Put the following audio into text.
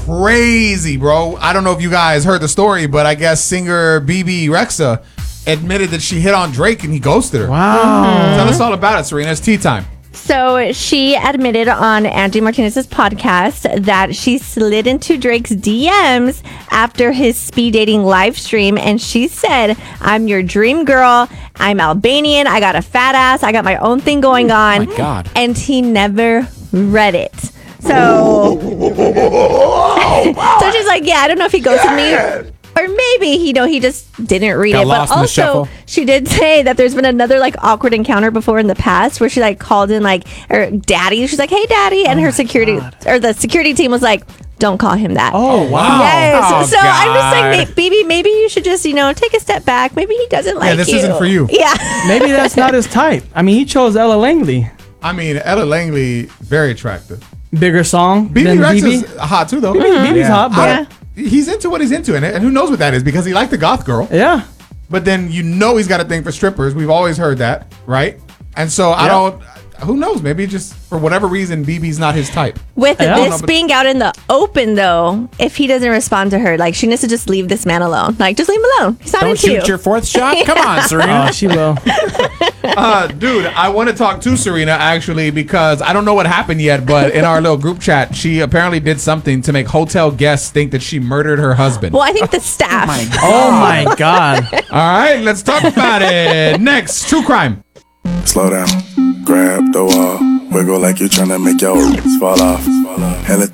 crazy, bro. I don't know if you guys heard the story, but I guess singer BB Rexa admitted that she hit on Drake and he ghosted her. Wow. Tell us all about it, Serena. It's tea time. So she admitted on Angie Martinez's podcast that she slid into Drake's DMs after his speed dating live stream, and she said, "I'm your dream girl. I'm Albanian. I got a fat ass. I got my own thing going on." Oh my God. And he never read it. So, so she's like, "Yeah, I don't know if he ghosted me." Or maybe he just didn't read Got it. lost But in the also, shuffle. she did say that there's been another like awkward encounter before in the past where she like called in like her daddy. She's like, "Hey, daddy," and her security or the security team was like, "Don't call him that." Oh, wow. Yes. Oh, so I'm just like, God. baby, maybe you should just take a step back. Maybe he doesn't like you. this isn't for you. Yeah. Maybe that's not his type. I mean, he chose Ella Langley. I mean, Ella Langley, very attractive. Bigger song BB than Rex BB. is hot too, though. BB's hot, but Yeah. He's into what he's into, and who knows what that is because he liked the goth girl. yeah. But then he's got a thing for strippers. We've always heard that, right? And so I Yeah. don't. Who knows? Maybe just for whatever reason, BB's not his type. With Yeah. this No, but- being out in the open, though, if he doesn't respond to her, like she needs to just leave this man alone. Like, just leave him alone. He's not Don't into you. shoot your fourth shot. Come on, Serena. Oh, she will. Dude, I want to talk to Serena actually because I don't know what happened yet, but in our little group chat, she apparently did something to make hotel guests think that she murdered her husband. Well, I think the staff. Oh my God. All right, let's talk about it. Next, true crime. Slow down, grab the wall, wiggle like you're trying to make your fall off. Hella